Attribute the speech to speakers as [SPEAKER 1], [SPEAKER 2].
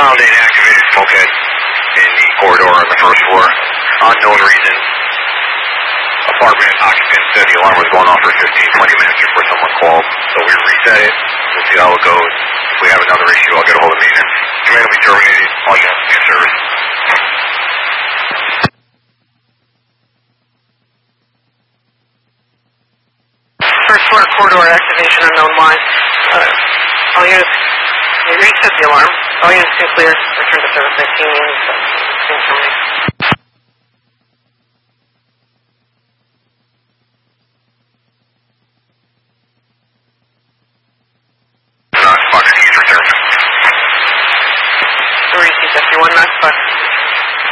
[SPEAKER 1] found an activated smoke head in the corridor on the first floor. Unknown reason. Apartment occupant said the alarm was going off for 15-20 minutes before someone called. So we reset it. We'll see how it goes. If we have another issue, I'll get a hold of maintenance. Command will be terminated. All units in service.
[SPEAKER 2] First floor corridor activation unknown why. All units, we reset the alarm. All units can clear. Return to service 19 units.